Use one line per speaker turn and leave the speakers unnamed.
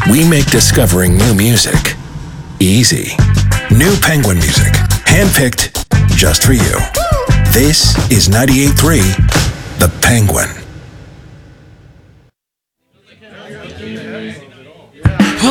We make discovering new music easy. New Penguin music, handpicked just for you. This is 98.3 The Penguin.